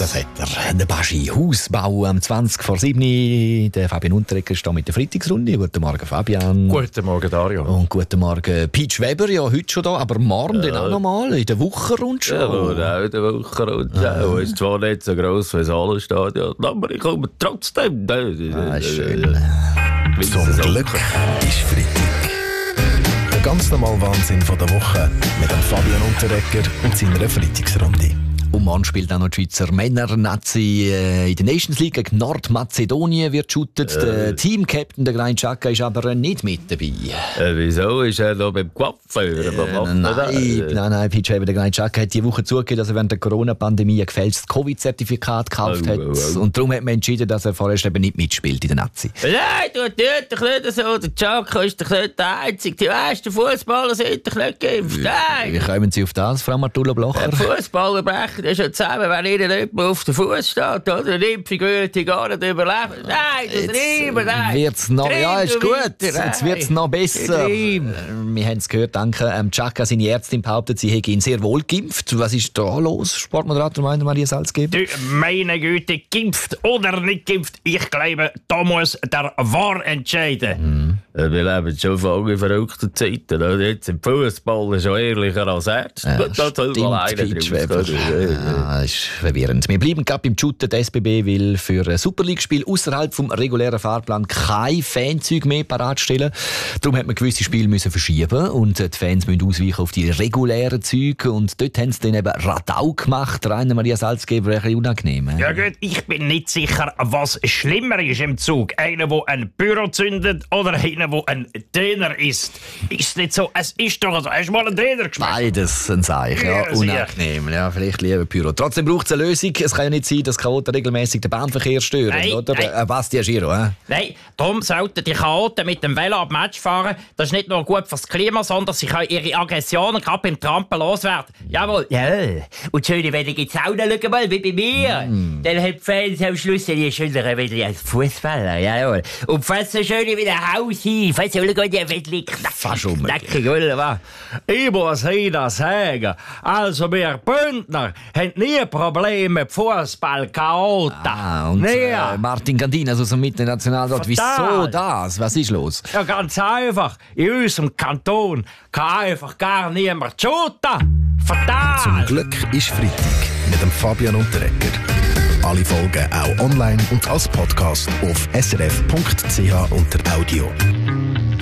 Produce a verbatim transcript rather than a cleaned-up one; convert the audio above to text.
Das hat er. Der Baschi. Hausbau am zwanzig vor sieben. Der Fabian Unterreger ist hier mit der Freitagsrunde. Guten Morgen, Fabian. Guten Morgen, Dario. Und guten Morgen, Peach Weber. Ja, heute schon da, aber morgen ja. dann auch nochmal in der Wochenrundschau. Ja, auch in der Wochenrundschau. Es ist zwar nicht so gross wie das Hallenstadion, aber ich komme trotzdem. Ah, schön. Zum Glück ist Freitag. Der ganz normale Wahnsinn von der Woche mit dem Fabian Unterreger und seiner Freitagsrunde. Und morgen spielt auch noch die Schweizer Männer-Nazi äh, in der Nations League gegen Nordmazedonien wird shootet. Äh. Der Team-Captain, der Grein Xhaka, ist aber nicht mit dabei. Äh, wieso? Ist er noch beim Coiffeur? Äh, nein, nein, nein, Peach Weber, der Grein Xhaka hat diese Woche zugegeben, dass er während der Corona-Pandemie ein gefälschtes Covid-Zertifikat gekauft oh, hat. Oh, oh. Und darum hat man entschieden, dass er vorerst eben nicht mitspielt in der Nazi. Nein, du tut doch nicht so. Der Xhaka ist doch nicht der Einzige. Die meisten Fußballer sind doch nicht geimpft. Wie kommen Sie auf das, Frau Martula-Blocher? Fußballer brechen das schon zusammen, wenn ihnen nicht mehr auf den Fuß steht. Oder? Die Impfung würde ich gar nicht überleben. Nein, das Treiben, nein. Wird's noch, ja, ist gut. Jetzt wird es noch besser. Wir haben es gehört, danke. Ähm, Xhaka, seine Ärztin, behauptet, sie hätte ihn sehr wohl geimpft. Was ist da los, Sportmoderator Maria Salzgeber? Du, meine Güte, geimpft oder nicht geimpft, ich glaube, da muss der V A R entscheiden. Mhm. Wir leben schon von in verrückten Zeiten. Jetzt im Fußball schon ehrlicher als Ärzte. Ja, das stimmt, ja, ist verwirrend. Wir bleiben gerade beim Shooten. Die S B B will für ein Super League-Spiel außerhalb vom regulären Fahrplan kein Fanzeug mehr paratstellen. Darum hat man gewisse Spiele müssen verschieben und die Fans müssen ausweichen auf die regulären Züge. Und dort haben sie dann eben Radau gemacht. Rainer Maria Salzgeber, ein bisschen unangenehm. Ja gut, ich bin nicht sicher, was schlimmer ist im Zug. Einer, der ein Büro zündet oder einer, der ein Döner isst. Ist nicht so, es ist doch so. Hast du mal einen Döner geschmeckt? Beides ein Zeichen, ja, unangenehm. Ja, vielleicht lieber Büro. Trotzdem braucht es eine Lösung. Es kann ja nicht sein, dass Chaoten regelmäßig den Bahnverkehr stören, nein, oder? Nein. Äh, Bastian Giro, äh? Nein, darum sollten die Chaoten mit dem Velo ab Match fahren. Das ist nicht nur gut fürs Klima, sondern sie können ihre Aggressionen gerade beim Trampen loswerden. Jawohl. Ja. Und schöne Welle gibt's auch noch, schau mal, wie bei mir. Mm. Dann haben die Fans am Schluss die schönere Welle als Fußballer. Jawohl. Und fast so schön wie ein Haus hin. Fast so schön, die Welle fast um. Ich muss Ihnen sagen, also wir Bündner haben nie Probleme mit Fußball-Chaoten. Ah, und äh, Martin Gandin, also so mit dem Nationalrat. Wieso das? Was ist los? Ja, ganz einfach. In unserem Kanton kann einfach gar niemand shooten. Fatal! Zum Glück ist Freitag mit dem Fabian Unterreger. Alle Folgen auch online und als Podcast auf s r f punkt c h unter Audio.